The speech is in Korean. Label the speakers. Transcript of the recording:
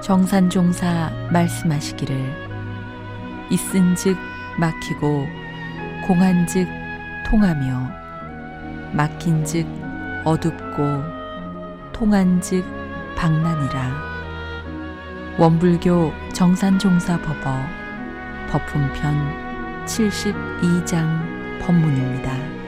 Speaker 1: 정산종사 말씀하시기를 있은즉 막히고 공한즉 통하며 막힌즉 어둡고 통한즉 방난이라. 원불교 정산종사 법어 법품편 72장 법문입니다.